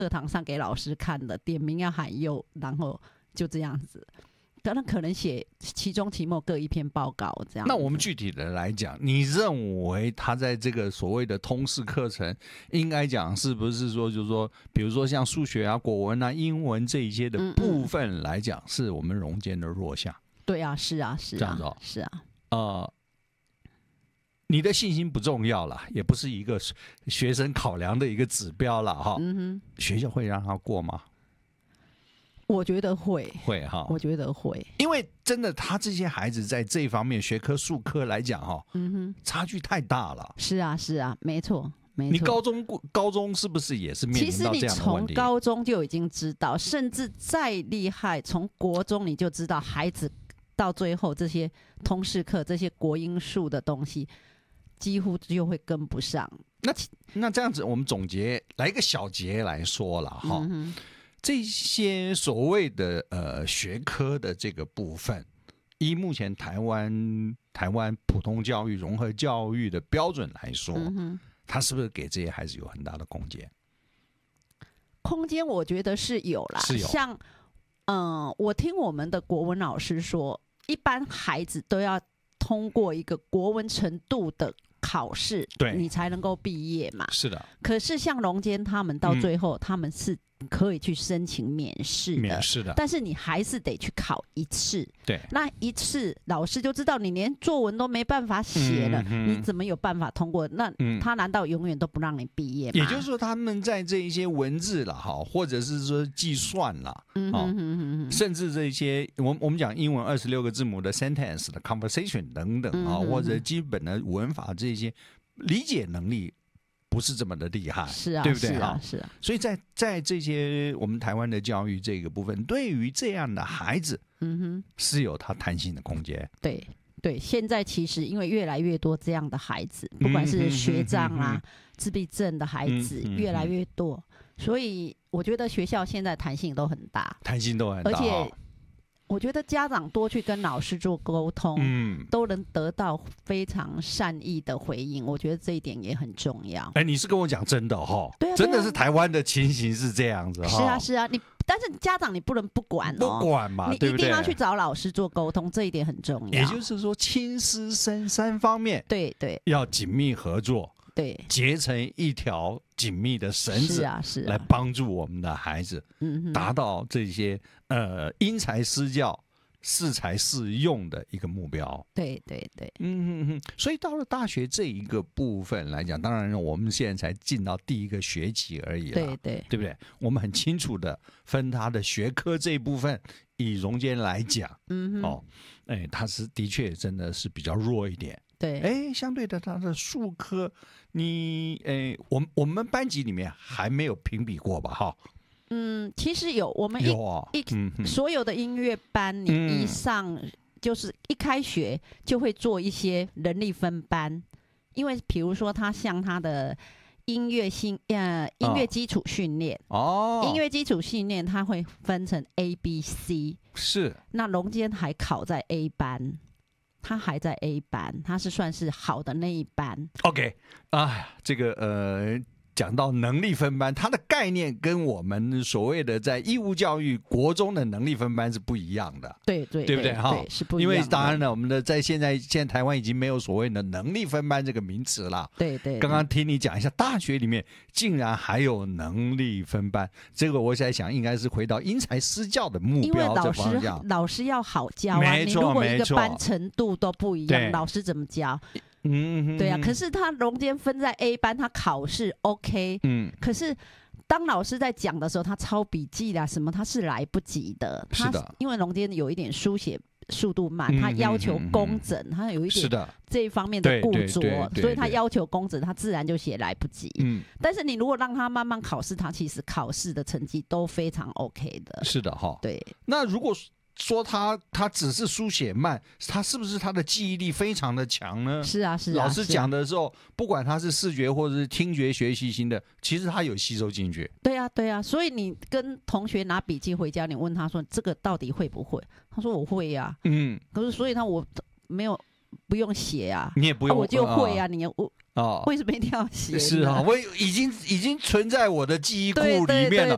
课堂上给老师看的，点名要喊右，然后就这样子。可能写期中期末各一篇报告这样。 那我们具体的来讲，你认为他在这个所谓的通识课程，应该讲是不是说，就是说，比如说像数学啊、国文啊、英文这一些的部分来讲，是我们荣坚的弱项？ 对啊，是啊，是啊， 这样子哦， 是啊。 你的信心不重要啦，也不是一个学生考量的一个指标啦，哈。学校会让他过吗？ 我觉得会哈， 我觉得会， 因为真的，他这些孩子在这一方面学科、术科来讲，哈，差距太大了。 是啊，是啊，没错，没错。 你高中是不是也是面临到这样的问题？其实你从高中就已经知道，甚至再厉害，从国中你就知道，孩子到最后这些通识课、这些国英数的东西，几乎就会跟不上。 那这样子，我们总结来一个小结来说了哈。这些所谓的学科的这个部分，依目前台湾普通教育、融合教育的标准来说，它是不是给这些孩子有很大的空间？ 空间我觉得是有啦， 是有。 像我听我们的国文老师说，一般孩子都要通过一个国文程度的考试， 对， 你才能够毕业嘛。 是的。 可是像荣坚他们到最后，他们是可以去申请免试的，但是你还是得去考一次。 对， 那一次老师就知道你连作文都没办法写了，你怎么有办法通过？那他难道永远都不让你毕业吗？ 也就是说，他们在这一些文字啦，或者是说计算啦，甚至这些我们讲英文26个字母的 sentence 的 conversation 等等啊，或者基本的文法这些理解能力。不是这么的厉害， 是啊， 对不对？ 是啊。 所以在这些我们台湾的教育这个部分，对于这样的孩子，是有他弹性的空间。 对，现在其实因为越来越多这样的孩子，不管是学障啊、自闭症的孩子越来越多，所以我觉得学校现在弹性都很大，而且。我觉得家长多去跟老师做沟通，都能得到非常善意的回应。我觉得这一点也很重要。 你是跟我讲真的哈？ 对啊， 真的是台湾的情形是这样子哈。 是啊，但是家长你不能不管哦， 不管嘛，对不对？ 你一定要去找老师做沟通，这一点很重要。 也就是说，亲师生三方面， 对， 要紧密合作。 对， 结成一条紧密的绳子， 是来帮助我们的孩子，达到这些因材施教、适才适用的一个目标。 对， 所以到了大学这一个部分来讲，当然我们现在才进到第一个学期而已了，对不对？我们很清楚的分他的学科这一部分，以荣坚来讲，他是的确真的是比较弱一点。 对， 相对的，他的术科，我们班级里面还没有评比过吧？哈， 其实有，我们所有的音乐班，你一上就是一开学就会做一些人力分班，因为比如说他像他的音乐基础训练，音乐基础训练它会分成 A、B、C， 是， 那荣坚还考在 A 班。他还在 A 班，他是算是好的那一班。 OK， 这个讲到能力分班，它的概念跟我们所谓的在义务教育国中的能力分班是不一样的。 对不对？哈，是不一样的。 因为当然了，我们的现在台湾已经没有所谓的能力分班这个名词了。 对。 刚刚听你讲一下，大学里面竟然还有能力分班，这个我在想应该是回到因材施教的目标这方向。 因为老师要好教啊，你如果一个班程度都不一样，老师怎么教？对啊，可是他荣坚分在 A 班，他考试 OK，可是当老师在讲的时候，他抄笔记啦什么，他是来不及的。 是的， 因为荣坚有一点书写速度慢，他要求工整，他有一点这一方面的固着，所以他要求工整，他自然就写来不及。但是你如果让他慢慢考试，他其实考试的成绩都非常 OK 的。 是的哈， 对。 那如果说他只是书写慢，他是不是他的记忆力非常的强呢？ 是啊。 老师讲的时候，不管他是视觉或者是听觉学习型的，其实他有吸收进去。 对啊。所以你跟同学拿笔记回家，你问他说这个到底会不会？他说我会啊。可是所以我没有不用写啊， 你也不用， 我就会啊。为什么一定要写？ 是啊，我已经存在我的记忆库里面了。